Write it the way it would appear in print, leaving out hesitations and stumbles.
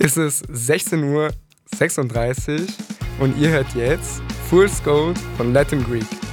Es ist 16:36 Uhr und ihr hört jetzt Fool's Gold von Latin Greek.